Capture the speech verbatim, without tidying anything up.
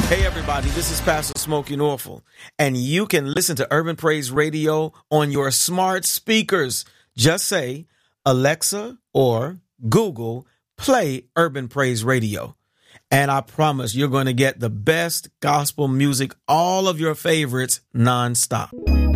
Hey everybody, this is Pastor Smokey Norfolk, and you can listen to Urban Praise Radio on your smart speakers. Just say, Alexa or Google, play Urban Praise Radio. And I promise you're going to get the best gospel music, all of your favorites, nonstop.